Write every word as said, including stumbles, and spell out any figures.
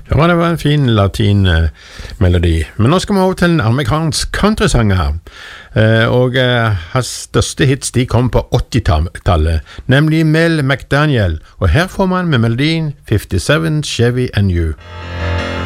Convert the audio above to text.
Ja, det var en fin latin-melodi. Men nå skal vi over til en amerikansk countrysanger her. Eh, og eh, hans største hits de kom på åttitallet, nemlig Mel McDaniel. Og her får man med melodien fifty-seven Chevy and You.